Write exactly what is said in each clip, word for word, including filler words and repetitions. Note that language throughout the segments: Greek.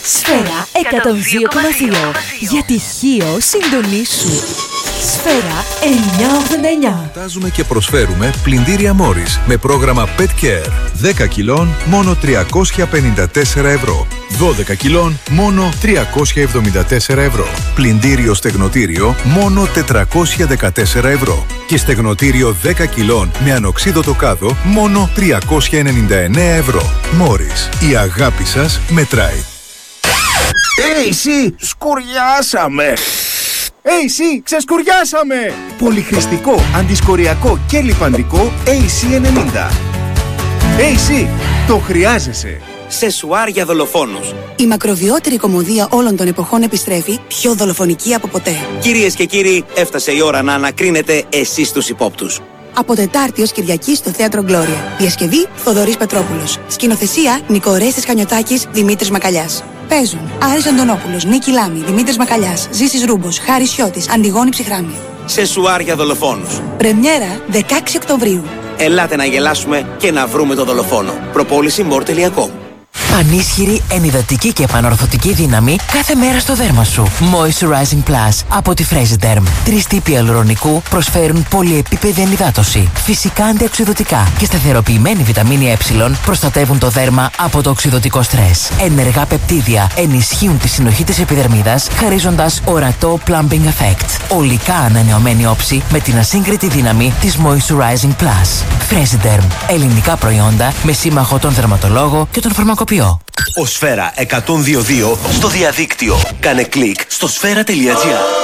Σφαίρα εκατόν δύο κόμμα δύο. Για τυχείο συντονίσου. Σφαίρα εννιακόσια ογδόντα εννιά. Φαντάζουμε και προσφέρουμε πλυντήρια Morris με πρόγραμμα Pet Care. δέκα κιλών μόνο τριακόσια πενήντα τέσσερα ευρώ. δώδεκα κιλών μόνο τριακόσια εβδομήντα τέσσερα ευρώ. Πλυντήριο στεγνοτήριο μόνο τετρακόσια δεκατέσσερα ευρώ. Και στεγνοτήριο δέκα κιλών με ανοξίδωτο κάδο μόνο τριακόσια ενενήντα εννέα ευρώ. Morris. Η αγάπη σας μετράει. Hey, εσύ, σκουριάσαμε! Hey, εσύ, ξεσκουριάσαμε! Πολυχρηστικό, αντισκοριακό και λιπαντικό έι σι ενενήντα. Hey, εσύ, το χρειάζεσαι! Σεσουάρ για δολοφόνους. Η μακροβιότερη κομμωδία όλων των εποχών επιστρέφει, πιο δολοφονική από ποτέ. Κυρίες και κύριοι, έφτασε η ώρα να ανακρίνετε εσείς τους υπόπτους. Από Τετάρτη ως Κυριακή στο Θέατρο Γκλώρια. Διασκευή Θοδωρής Πετρόπουλος. Σκηνοθεσία Νίκο Ρέστης Χανιωτάκης, Δημήτρης Μακαλιάς. Παίζουν Άρης Αντωνόπουλος, Νίκη Λάμη, Δημήτρης Μακαλιάς, Ζήσης Ρούμπος, Χάρης Σιώτης, Αντιγόνη Ψυχράμη. Σεσουάρ για δολοφόνους. Πρεμιέρα δεκαέξι Οκτωβρίου. Ελάτε να γελάσουμε και να βρούμε τον δολοφόνο. Προπόληση μορ τελεία κομ. Πανίσχυρη, ενυδατική και επανορθωτική δύναμη κάθε μέρα στο δέρμα σου. Moisturizing Plus από τη Fresiderm. Τρεις τύποι αλουρονικού προσφέρουν πολυεπίπεδη ενυδάτωση, φυσικά αντιοξυδωτικά και σταθεροποιημένη βιταμίνη Ε προστατεύουν το δέρμα από το οξυδωτικό στρες. Ενεργά πεπτίδια ενισχύουν τη συνοχή της επιδερμίδας, χαρίζοντας ορατό plumping effect. Ολικά ανανεωμένη όψη με την ασύγκριτη δύναμη της Moisturizing Plus. Fresiderm. Ελληνικά προϊόντα με σύμμαχο τον δερματολόγο και τον φαρμακοποιό. Ο Σφαίρα εκατόν δύο δύο στο διαδίκτυο. Κάνε κλικ στο σφαίρα τελεία τζι άρ.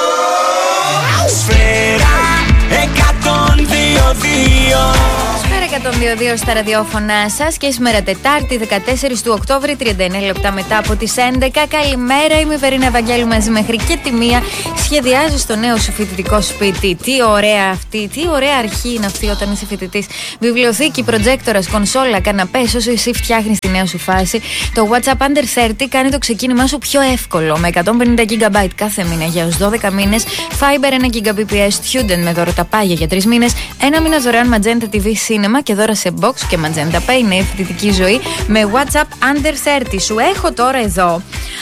Σφαίρα εκατόν δύο δύο. Σφαίρα εκατόν δύο δύο στα ραδιόφωνά σας και σήμερα Τετάρτη δεκατέσσερις του Οκτώβρη, τριάντα εννέα λεπτά μετά από τις έντεκα. Καλημέρα, είμαι η Βερίνα Ευαγγέλου μαζί μέχρι και τη μία. Σχεδιάζεις το νέο σου φοιτητικό σπίτι. Τι ωραία αυτή, τι ωραία αρχή είναι αυτή όταν είσαι φοιτητής. Βιβλιοθήκη, προτζέκτορας, κονσόλα, καναπές, όσο εσύ φτιάχνεις τη νέα σου φάση. Το WhatsApp Under τριάντα κάνει το ξεκίνημά σου πιο εύκολο με εκατόν πενήντα γίγαμπάιτ κάθε μήνα για έως δώδεκα μήνες. Fiber ένα γίγαμπιτ Student με δώρο τα πάγια για τρεις μήνες. Ένα μήνα δωρεάν Magenta τι βι Cinema και δώρα σε box και Magenta Pay. Νέα φοιτητική ζωή με WhatsApp Under τριάντα. Σου έχω τώρα εδώ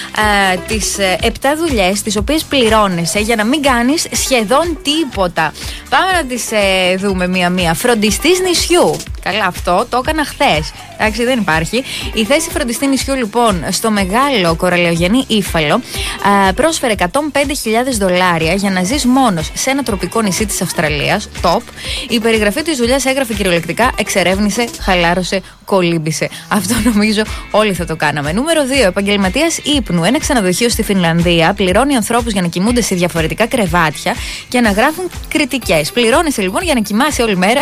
α, τις επτά δουλειές τις οποίες πληρώνεσαι για να μην κάνεις σχεδόν τίποτα. Πάμε να τις ε, δούμε μία-μία. Φροντιστής νησιού. Καλά, αυτό το έκανα χθες. Εντάξει, δεν υπάρχει. Η θέση φροντιστή νησιού, λοιπόν, στο μεγάλο κοραλαιογενή Ήφαλο, α, πρόσφερε εκατόν πέντε χιλιάδες δολάρια για να ζεις μόνος σε ένα τροπικό νησί της Αυστραλίας. Top. Η περιγραφή της δουλειάς έγραφε κυριολεκτικά: εξερεύνησε, χαλάρωσε, κολύμπησε. Αυτό νομίζω όλοι θα το κάναμε. Νούμερο δύο. Επαγγελματίας ύπνου. Ένα ξενοδοχείο στη Φινλανδία πληρώνει ανθρώπους για να κοιμούνται σε διαφορετικά κρεβάτια και να γράφουν κριτικές. Πληρώνεσαι λοιπόν για να κοιμάσαι όλη μέρα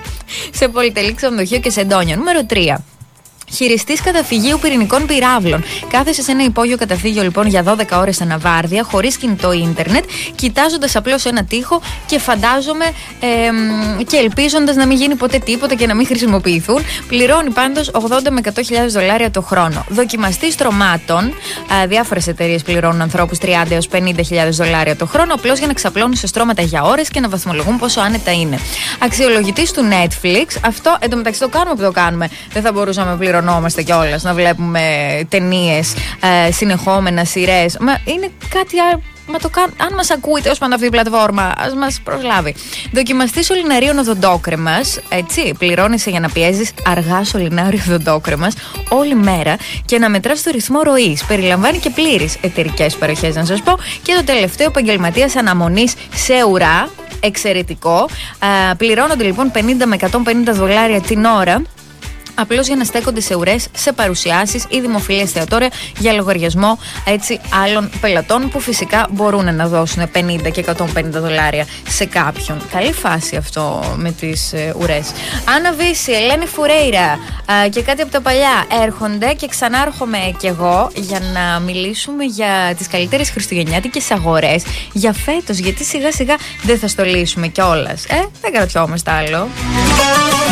σε πολυτελή ξενοδοχείο και σε εντόνια. Νούμερο τρία. Χειριστής καταφυγείου πυρηνικών πυράβλων. Κάθεσαι σε ένα υπόγειο καταφύγιο λοιπόν για δώδεκα ώρες αναβάρδια, χωρίς κινητό ίντερνετ, κοιτάζοντας απλώς ένα τοίχο και φαντάζομαι ε, και ελπίζοντας να μην γίνει ποτέ τίποτα και να μην χρησιμοποιηθούν. Πληρώνει πάντως ογδόντα με εκατό χιλιάδες δολάρια το χρόνο. Δοκιμαστής τρομάτων. Διάφορες εταιρείες πληρώνουν ανθρώπους τριάντα έως πενήντα χιλιάδες δολάρια το χρόνο, απλώς για να ξαπλώνουν σε στρώματα για ώρες και να βαθμολογούν πόσο άνετα είναι. Αξιολογητής του Netflix. Αυτό εντωμεταξύ το κάνουμε που το κάνουμε. Δεν θα μπορούσαμε να πληρώνουμε. Κιόλας, να βλέπουμε ταινίες, ε, συνεχόμενα σειρές. Μα είναι κάτι άλλο. Μα το κάν... Αν μας ακούτε ως πάντα αυτή η πλατφόρμα, ας μας προσλάβει. Δοκιμαστή σωληναρίων οδοντόκρεμας. Έτσι, πληρώνεσαι για να πιέζεις αργά σωληνάριο οδοντόκρεμας όλη μέρα και να μετράς το ρυθμό ροής. Περιλαμβάνει και πλήρεις εταιρικές παροχές, να σας πω. Και το τελευταίο, επαγγελματίας αναμονής σε ουρά. Εξαιρετικό. Ε, πληρώνονται λοιπόν πενήντα με εκατόν πενήντα δολάρια την ώρα. Απλώς για να στέκονται σε ουρές, σε παρουσιάσεις ή δημοφιλή εστιατόρια για λογαριασμό έτσι άλλων πελατών που φυσικά μπορούν να δώσουν πενήντα και εκατόν πενήντα δολάρια σε κάποιον. Καλή φάση αυτό με τις ε, ουρές. Άννα Βύση, Ελένη Φουρέιρα ε, και κάτι από τα παλιά έρχονται και ξανάρχομαι κι εγώ για να μιλήσουμε για τις καλύτερες χριστουγεννιάτικες αγορές για φέτος, γιατί σιγά σιγά δεν θα στολίσουμε κιόλας. Ε, δεν κρατιόμαστε άλλο.